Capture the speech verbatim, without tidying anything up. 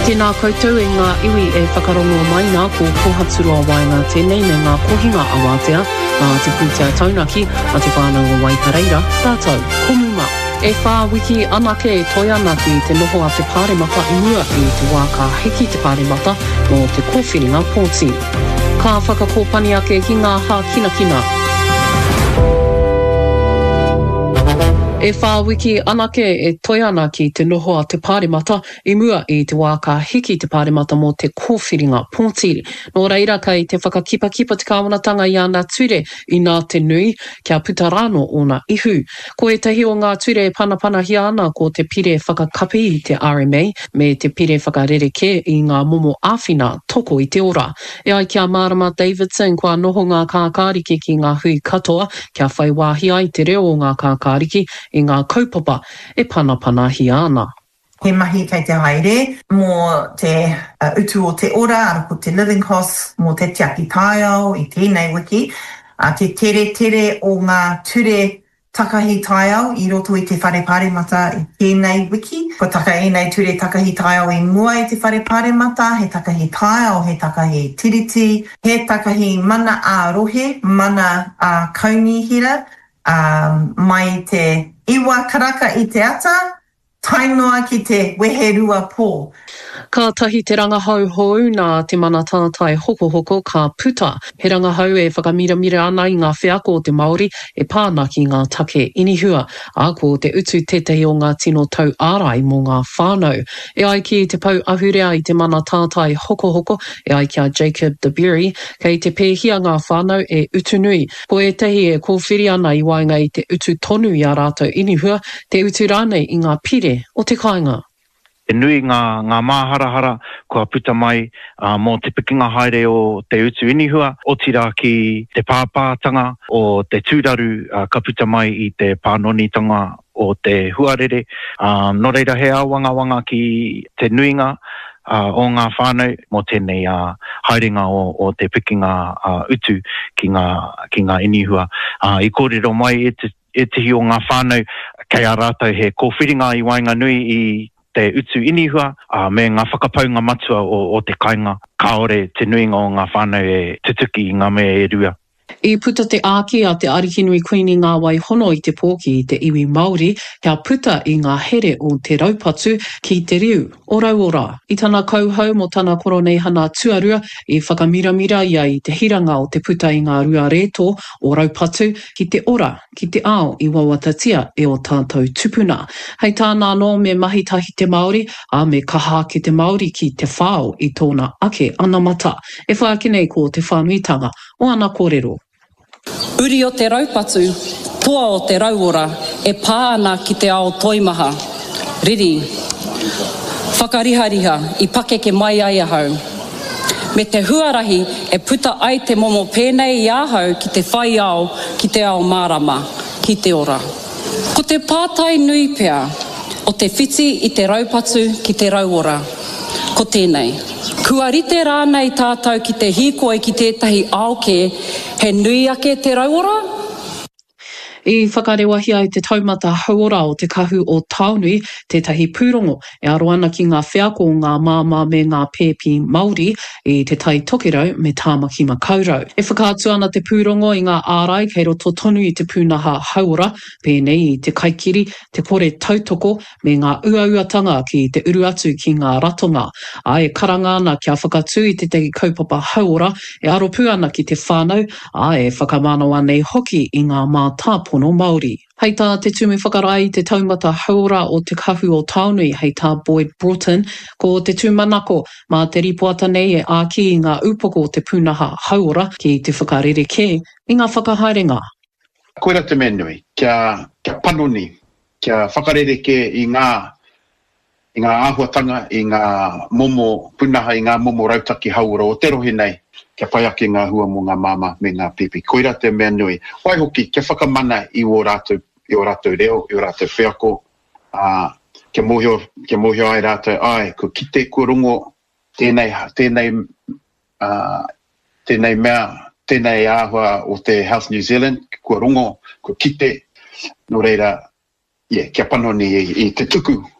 Tēnā koutou e ngā iwi e whakarongo mai ngā ko kohaturua wai ngā tēnei me ngā kohinga awatea, ngā te pūtea taunaki a te whānau o Waipareira, tātou, komunga. E whā wiki anake e toi anaki te noho a te pāremata i mua i te wā ka hiki te pāremata mō te kōwhiringa pōti. Ka whakakōpani ake ki ngā hā kina kina. E whā wiki anake e toi ana ki te noho a te pāremata i mua i te wā ka hiki te pāremata mō te kōwhiringa pōtiri. Nō reira kei te whakakipa-kipa te kāwanatanga i ana tuire i nā te nui kia putarano o nā ihu. Ko e tahi o ngā tuire e panapana hi ana ko te pire whakakapi i te R M A me te pire whakarereke i ngā momo āwhina toko i te ora. E ai kia Marama Davidson kua noho ngā kākāriki ki ngā hui katoa kia whai wāhi ai te reo o ngā kākāriki i ngā kaupapa e panapana hi ana. He mahi kei te haere mō te uh, utu o te ora, ara ko te living costs, mō te tiaki taiao i tēnei wiki, uh, te tere tere o ngā ture takahi taiao i roto i te whare pāremata i tēnei wiki. Ko taka e nei ture takahi taiao i mua i te whare pāremata, he takahi taiao, he takahi tiriti, he takahi mana a rohe, mana a kaunihira, um, mai te iwa karaka i te ata, tainoa ki te weherua pō. Ka tahi te rangahau hou nā te mana tātai hoko hoko ka puta. He rangahau e whakamiramira ana i ngā whiako o te Māori e pāna ki ngā take inihua. A ko te utu tētahi o ngā tino tau ārai mō ngā whānau. E ai ki te pau ahurea i te mana tātai hoko hoko, e ai kia Jacob de Berry, kei te pēhia ngā whānau e utu nui. Ko e tahi e kōwhiri ana i wainga i te utu tonu i a rātou inihua, te utu rānei i ngā pire o te kāinga. E nui ngā, ngā māharahara kua puta mai uh, mō te pikinga haere o te utu inihua, o tira ki te pāpātanga o te tūraru uh, ka puta mai i te pānonitanga o te huarere. Um, no reira he awanga wanga ki te nuinga uh, o ngā whānau mō tēnei uh, haerenga o, o te pikinga uh, utu ki ngā, ki ngā inihua. Uh, I kōrero mai e te, e te hi o ngā whānau kei a rātou he kōwhiringa i wainga nui i te utu inihua, uh, me ngā whakapaunga matua o, o te kainga. Kaore te nuinga o ngā whānau e tutuki i ngā mea e rua. I puta te āki a te Arihinui Queeni ngā wai hono i te pōki i te iwi Māori, kia puta i ngā here o te raupatu ki te riu. Orau ora, i tana kauhau mo tana koronei hana tuarua i whakamiramira ia i te hiranga o te puta i ngā rua reto o raupatu ki te ora, ki te ao i wawatatia e o tātou tupuna. Hei tāna no me mahitahi te Māori, a me kaha ki te Māori ki te whāo i tōna ake anamata. E whaakinei ko te whānuitanga o ana kōrero. Uri o te raupatu, toa o te rauora, e pāna ki te ao toimaha. Riri, whakarihariha i pakeke mai ai ahau. Me te huarahi e puta ai te momo pēnei i ahau ki te whai ao, ki te ao Marama, ki te ora. Ko te pātai nui pea, o te whiti i te raupatu ki te rauora. Ko tēnei. Kua rite rānei tātou ki te hīkoi ki tētahi aoke, he nui ake te rauora? I whakarewahi ai te taumata hauora o te kahu o Taunui, tētahi pūrongo, e aro ana ki ngā whiako o ngā māmā me ngā pēpi Māori i te tai tokerau me tāmaki makaurau. E whakaatu ana te pūrongo i ngā ārai kei roto tonu i te pūnaha hauora, pēnei i te kaikiri, te kore tautoko me ngā uauatanga ki te uru atu ki ngā ratonga. A e karanga ana kia whakatu i te teki kaupapa hauora, e aro pū ana ki te whānau, a e whakamanawa nei hoki i ngā mātāpo no Māori. Hei tā te tumi whakarai te taumata hauora o te kahu o Taunui, hei tā Boyd Broughton, ko te tūmanako mā te ripoata nei e āki i ngā upoko o te pūnaha hauora ki te whakarereke i ngā whakahaerenga. Koera te menui, kia, kia panoni, kia whakarereke i ngā, i ngā āhuatanga, i ngā momo pūnaha, i ngā momo rautaki hauora o te rohi nei. Kia pai ake ngā hua mo ngā māma me ngā pipi. Koira te mea nui. Wai hoki, kia whakamana i o rātou, i o rātou reo, i o rātou whiako. Uh, kia mohio, kia mohio ai rātou, ai, ko kite, ko rongo, tēnei, tēnei, uh, tēnei mea, tēnei āhua o te Health New Zealand, ko rongo, ko kite, no reira, yeah, kia panoni i, i te tuku